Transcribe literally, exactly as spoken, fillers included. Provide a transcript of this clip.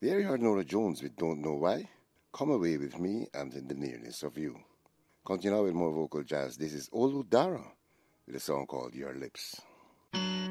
There you are, Nora Jones with Don't Know Why. Come away with me and in the nearness of you. Continue with more vocal jazz. This is Olu Dara with a song called Your Lips.